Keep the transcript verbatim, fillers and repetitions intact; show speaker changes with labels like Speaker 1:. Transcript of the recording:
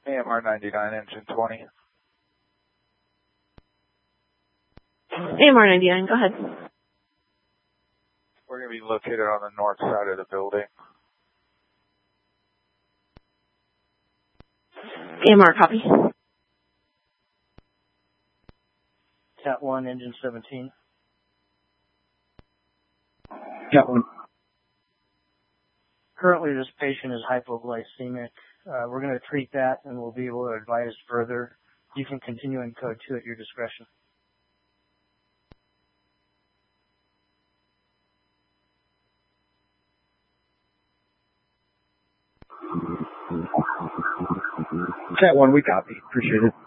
Speaker 1: A M R ninety-nine, engine twenty.
Speaker 2: A M R ninety-nine, go ahead.
Speaker 1: We're going to be located on the north side of the building.
Speaker 2: A M R, copy.
Speaker 3: Cat one, engine seventeen.
Speaker 4: Cat one.
Speaker 3: Currently, this patient is hypoglycemic. Uh, we're going to treat that, and we'll be able to advise further. You can continue in code two at your discretion.
Speaker 4: Cat one, we copy. Appreciate it.